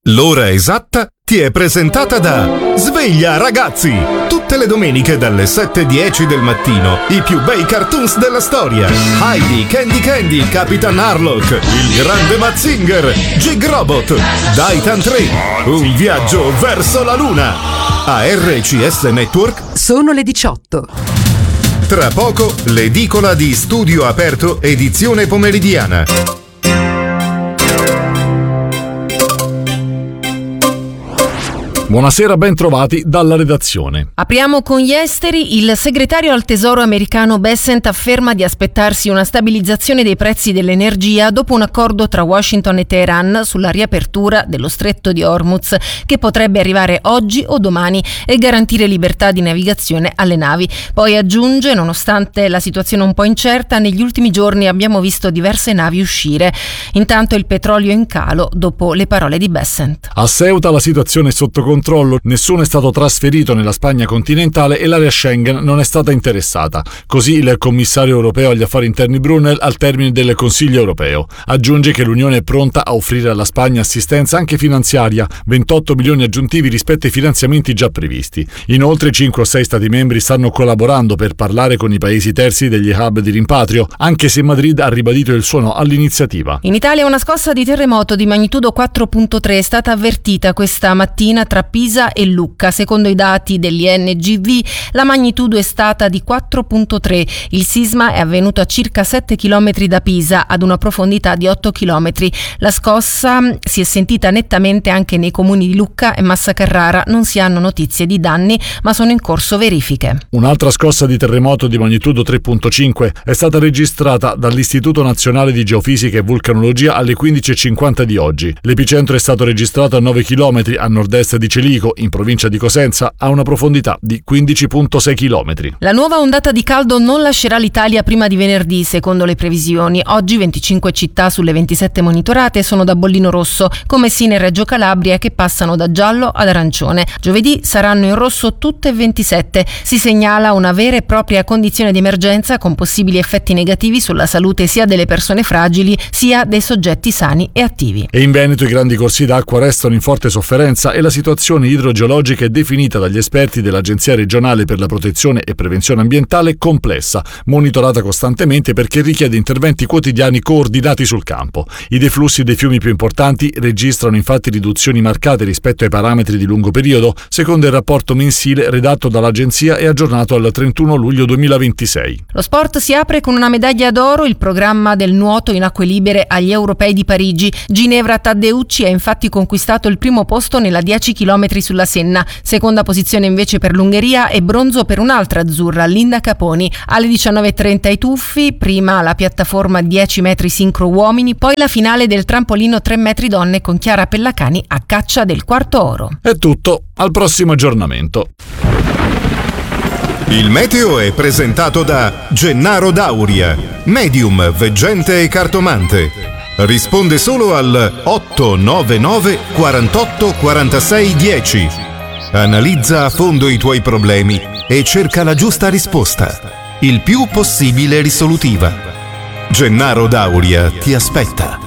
L'ora esatta ti è presentata da Sveglia Ragazzi! Tutte le domeniche dalle 7:10 del mattino i più bei cartoons della storia. Heidi, Candy Candy, Capitan Harlock, il grande Mazinger, Jig Robot, Daitan 3, un viaggio verso la luna. A RCS Network sono le 18. Tra poco l'edicola di Studio Aperto edizione pomeridiana. Buonasera, ben trovati dalla redazione. Apriamo con gli esteri. Il segretario al Tesoro americano Bessent afferma di aspettarsi una stabilizzazione dei prezzi dell'energia dopo un accordo tra Washington e Teheran sulla riapertura dello stretto di Hormuz, che potrebbe arrivare oggi o domani e garantire libertà di navigazione alle navi. Poi aggiunge, nonostante la situazione un po' incerta, negli ultimi giorni abbiamo visto diverse navi uscire. Intanto il petrolio è in calo dopo le parole di Bessent. A Ceuta la situazione è sotto controllo, nessuno è stato trasferito nella Spagna continentale e l'area Schengen non è stata interessata. Così il commissario europeo agli affari interni Brunel al termine del Consiglio europeo. Aggiunge che l'Unione è pronta a offrire alla Spagna assistenza anche finanziaria, 28 milioni aggiuntivi rispetto ai finanziamenti già previsti. Inoltre 5 o 6 Stati membri stanno collaborando per parlare con i paesi terzi degli hub di rimpatrio, anche se Madrid ha ribadito il suo no all'iniziativa. In Italia una scossa di terremoto di magnitudo 4.3 è stata avvertita questa mattina tra Pisa e Lucca. Secondo i dati dell'INGV la magnitudo è stata di 4.3. Il sisma è avvenuto a circa 7 km da Pisa, ad una profondità di 8 km. La scossa si è sentita nettamente anche nei comuni di Lucca e Massa Carrara. Non si hanno notizie di danni, ma sono in corso verifiche. Un'altra scossa di terremoto di magnitudo 3.5 è stata registrata dall'Istituto Nazionale di Geofisica e Vulcanologia alle 15:50 di oggi. L'epicentro è stato registrato a 9 km a nord-est di Celico, in provincia di Cosenza, a una profondità di 15,6 km. La nuova ondata di caldo non lascerà l'Italia prima di venerdì, secondo le previsioni. Oggi 25 città sulle 27 monitorate sono da bollino rosso, come Messina e Reggio Calabria, che passano da giallo ad arancione. Giovedì saranno in rosso tutte e 27. Si segnala una vera e propria condizione di emergenza con possibili effetti negativi sulla salute sia delle persone fragili sia dei soggetti sani e attivi. E in Veneto i grandi corsi d'acqua restano in forte sofferenza e la situazione idrogeologica è definita dagli esperti dell'Agenzia regionale per la protezione e prevenzione ambientale complessa, monitorata costantemente perché richiede interventi quotidiani coordinati sul campo. I deflussi dei fiumi più importanti registrano infatti riduzioni marcate rispetto ai parametri di lungo periodo, secondo il rapporto mensile redatto dall'Agenzia e aggiornato al 31 luglio 2026. Lo sport si apre con una medaglia d'oro, il programma del nuoto in acque libere agli Europei di Parigi. Ginevra Taddeucci ha infatti conquistato il primo posto nella 10 km sulla Senna, seconda posizione invece per l'Ungheria e bronzo per un'altra azzurra, Linda Caponi. Alle 19:30 i tuffi, prima la piattaforma 10 metri sincro uomini, poi la finale del trampolino 3 metri donne con Chiara Pellacani a caccia del quarto oro. È tutto, al prossimo aggiornamento. Il meteo è presentato da Gennaro Dauria, medium, veggente e cartomante. Risponde solo al 899 48 46 10. Analizza a fondo i tuoi problemi e cerca la giusta risposta, il più possibile risolutiva. Gennaro Dauria ti aspetta.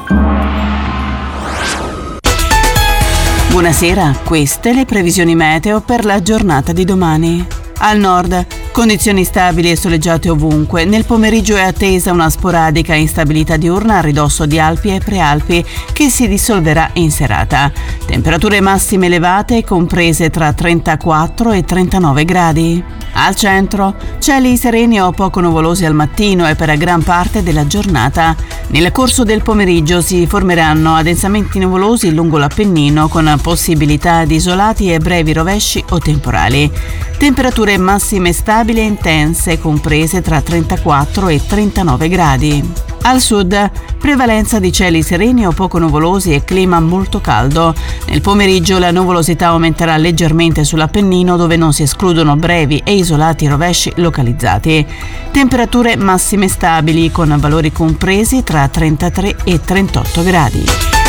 Buonasera, queste le previsioni meteo per la giornata di domani. Al nord, condizioni stabili e soleggiate ovunque. Nel pomeriggio è attesa una sporadica instabilità diurna a ridosso di Alpi e Prealpi che si dissolverà in serata. Temperature massime elevate comprese tra 34 e 39 gradi. Al centro, cieli sereni o poco nuvolosi al mattino e per gran parte della giornata. Nel corso del pomeriggio si formeranno addensamenti nuvolosi lungo l'Appennino con possibilità di isolati e brevi rovesci o temporali. Temperature massime stabili e intense comprese tra 34 e 39 gradi. Al sud, prevalenza di cieli sereni o poco nuvolosi e clima molto caldo. Nel pomeriggio la nuvolosità aumenterà leggermente sull'Appennino dove non si escludono brevi e isolati rovesci localizzati. Temperature massime stabili con valori compresi tra 33 e 38 gradi.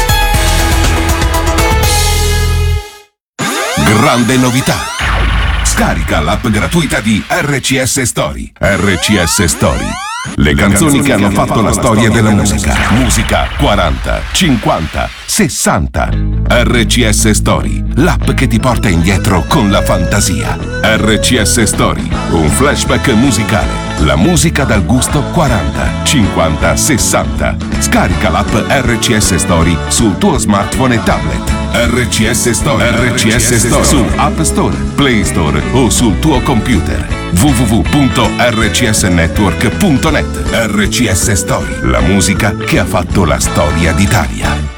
Grande novità! Scarica l'app gratuita di RCS Story. RCS Story. Le canzoni che hanno fatto la storia della musica. Musica 40, 50, 60. RCS Story, l'app che ti porta indietro con la fantasia. RCS Story, un flashback musicale. La musica dal gusto 40, 50, 60. Scarica l'app RCS Story sul tuo smartphone e tablet. RCS Story, RCS Story su App Store, Play Store o sul tuo computer. www.rcsnetwork.net. RCS Story, la musica che ha fatto la storia d'Italia.